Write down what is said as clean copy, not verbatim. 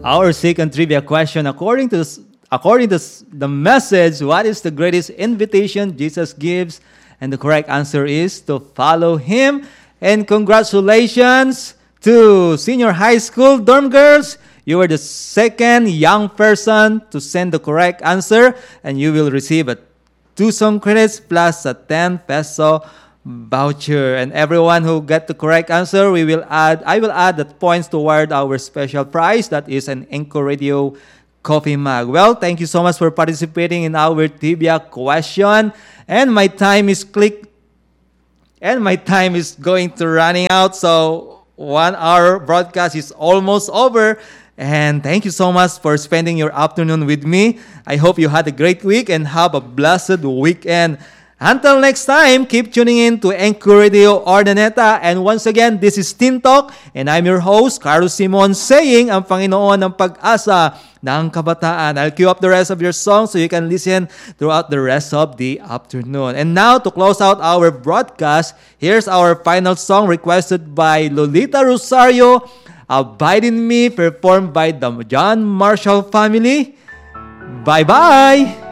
Our second trivia question, according to the message, what is the greatest invitation Jesus gives? And the correct answer is to follow Him. And congratulations to senior high school dorm girls. You were the second young person to send the correct answer, and you will receive a 2 song credits plus a 10 peso voucher. And everyone who get the correct answer, I will add the points toward our special prize, that is an Anchor Radio coffee mug. Well, thank you so much for participating in our trivia question. And my time is going to running out. So 1 hour broadcast is almost over. And thank you so much for spending your afternoon with me. I hope you had a great week and have a blessed weekend. Until next time, keep tuning in to Anchor Radio Ordaneta. And once again, this is Teen Talk, and I'm your host, Carlos Simon, saying, ang Panginoon ang pag-asa ng kabataan. I'll cue up the rest of your song so you can listen throughout the rest of the afternoon. And now, to close out our broadcast, here's our final song requested by Lolita Rosario, Abide in Me, performed by the John Marshall family. Bye-bye!